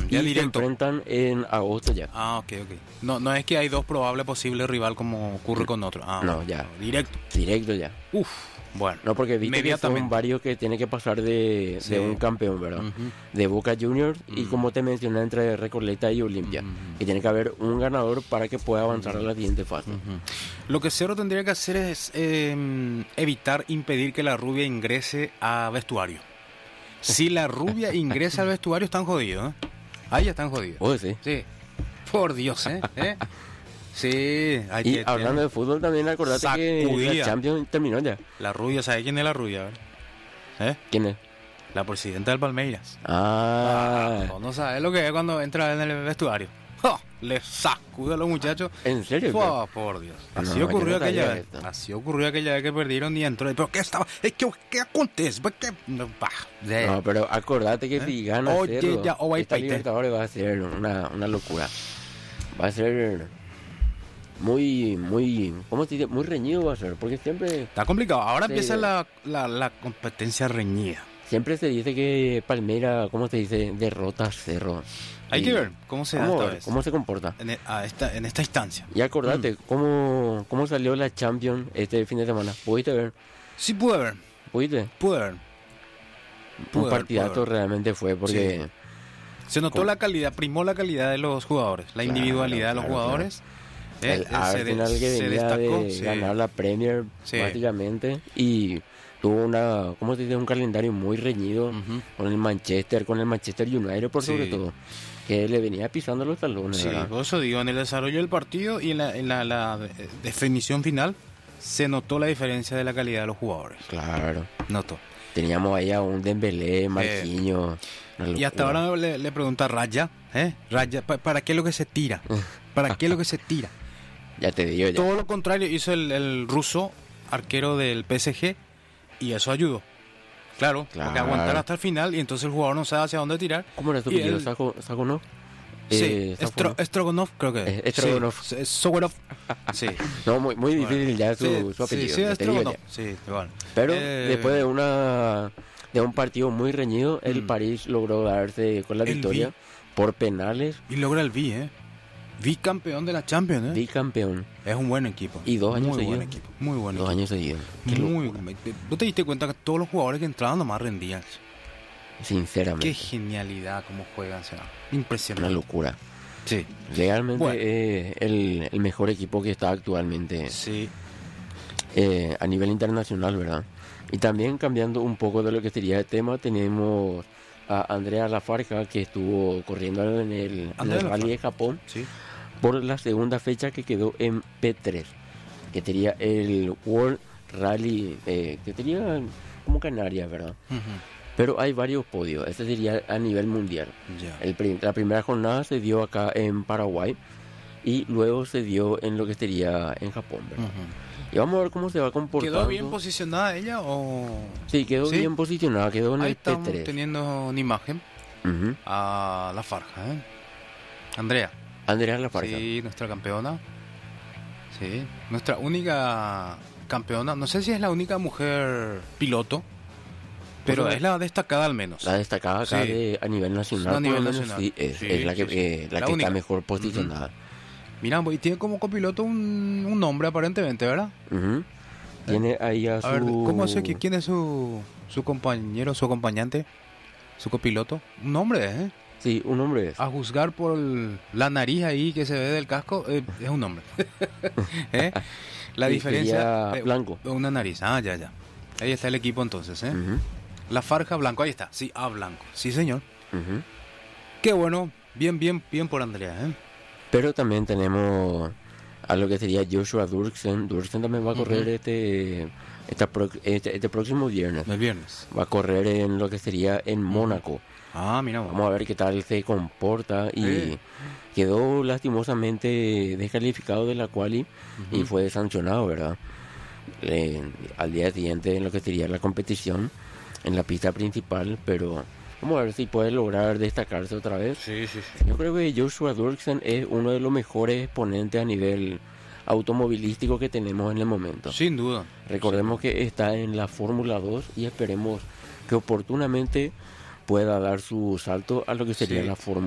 Ya y se directo. enfrentan en agosto ya. Ah, ok. No es que hay dos probables posibles rival como ocurre con otros. Ah, No, bueno, ya. Directo. Directo ya. Uf, bueno. No, porque viste que son Inmediatamente. varios que tienen que pasar de Sí. un campeón, ¿verdad? Ujú. De Boca Juniors y como te mencioné entre Recoleta y Olimpia. Y tiene que haber un ganador para que pueda avanzar a la siguiente fase. Lo que Cerro tendría que hacer es impedir que la rubia ingrese a vestuario. Si la rubia ingresa al vestuario, están jodidos, ¿eh? Ahí ya están jodidos. Oh, sí. Sí. Por Dios, ¿eh? Sí. Ahí Y hablando de fútbol también, acordate que Sacudida. la Champions terminó ya. La rubia, ¿sabe quién es la rubia? ¿Eh? ¿Quién es? La presidenta del Palmeiras. No sabe lo que es cuando entra en el vestuario. ¡Ja! Le sacude a los muchachos. ¿En serio? ¡Fua! Por Dios. No, Así yo ocurrió no aquella sabía vez. esto. Así ocurrió aquella vez que perdieron y entró. ¿Pero qué estaba? ¿Qué acontece? ¿Por qué? No, No, pero acordate que si gana Oye, Cerro, ya, o hay esta paite. Libertadores va a ser una locura. Va a ser muy, ¿cómo se dice? Muy reñido va a ser, porque Está complicado. Ahora Sí, empieza ya. la competencia reñida. siempre se dice que Palmeiras, ¿cómo se dice? Derrota a Cerro. Hay Y que ver cómo se da vamos a esta ver vez. cómo se comporta. En esta instancia. Y acordate, ¿cómo salió la Champions este fin de semana? ¿Pudiste ver? Sí, pude ver. ¿Pudiste? Pude ver. Pude Un ver, partidazo pude ver. realmente fue, porque Se notó la calidad, primó la calidad de los jugadores, la Claro, individualidad de los claro, jugadores. el Arsenal que se venía destacó, de sí. ganar la Premier Sí. prácticamente y tuvo ¿cómo se dice? Un calendario muy reñido Ujú. con el Manchester United por Sí. sobre todo, que le venía pisando los talones, Sí, ¿verdad? por eso digo, en el desarrollo del partido y en la definición final se notó la diferencia de la calidad de los jugadores. Claro. Notó. Teníamos ahí a un Dembélé, Marquinhos. una Y hasta locura. ahora le pregunta a Raya, Raya, ¿para qué es lo que se tira? ¿Para qué es lo que se tira? Ya te digo ya. Todo lo contrario hizo el ruso, arquero del PSG, y eso ayudó. Claro, porque Claro. aguantar hasta el final y entonces el jugador no sabe hacia dónde tirar. ¿Cómo era su Y apellido? él- ¿Sagonov? Sí, Safonov. Stroganov creo que es. Stroganov. Sí, es Soganov. Sí. No, muy difícil Bueno, ya sí, su apellido. Sí, ya te digo Stroganov. ya. Sí, igual. Pero después de un partido muy reñido, el París logró darse con la El victoria Vi. por penales, Y logra el bicampeón de la Champions, bicampeón. Es un buen equipo. Y 2 años muy seguidos. buen equipo. Muy buen 2 equipo. años seguidos. Qué Muy locura, buen. ¿Vos te diste cuenta que todos los jugadores que entraban nomás rendían? sinceramente. Qué genialidad cómo juegan, o sea, Una impresionante. locura. Sí, Realmente Bueno. el mejor equipo que está actualmente sí. a nivel internacional, ¿verdad? Y también cambiando un poco de lo que sería el tema, tenemos a Andrea Lafarga, que estuvo corriendo en Andrea el Rally de Lafarga. Japón Sí. por la segunda fecha, que quedó en P3, que sería el World Rally, que sería como Canarias, ¿verdad? Ujú. Pero hay varios podios, este sería a nivel mundial. Ya. La primera jornada se dio acá en Paraguay y luego se dio en lo que sería en Japón, ¿verdad? Ujú. Y vamos a ver cómo se va comportando. ¿Quedó bien posicionada ella o...? Sí, quedó ¿Sí? bien posicionada, quedó en Ahí el estamos P3. teniendo una imagen Ujú. a la Farja, Andrea. Andrea Lafarga. Sí, nuestra campeona. Sí, nuestra única campeona. No sé si es la única mujer piloto, pero Pues, es la destacada al menos. La destacada acá Sí. a nivel nacional, A nivel por lo menos, nacional. sí, es Sí, la que, sí, sí. la La que única. está mejor posicionada. Mira, y tiene como copiloto un nombre aparentemente, ¿verdad? Ujú. Tiene ahí a su... A ver, ¿cómo es que quién es su compañero, su acompañante, su copiloto? Un nombre, ¿eh? Sí, un hombre es. A juzgar por la nariz ahí que se ve del casco, es un nombre. ¿Eh? La Sí, diferencia... sería blanco. Una nariz, ya. Ahí está el equipo entonces, ¿eh? Ujú, La Farja blanco, ahí está. Sí, blanco. Sí, señor. ujú. Qué bueno. Bien por Andrea, ¿eh? Pero también tenemos a lo que sería Joshua Durksen. Durksen también va a correr este próximo viernes. El viernes. Va a correr en lo que sería en Mónaco. Mira. Vamos a ver qué tal se comporta. Y Sí. quedó lastimosamente descalificado de la quali y fue sancionado, ¿verdad? Al día siguiente en lo que sería la competición en la pista principal, pero vamos a ver si puede lograr destacarse otra vez. Sí. Yo creo que Joshua Durksen es uno de los mejores exponentes a nivel automovilístico que tenemos en el momento. Sin duda. Recordemos que está en la Fórmula 2 y esperemos que oportunamente pueda dar su salto a lo que sería Sí. la Fórmula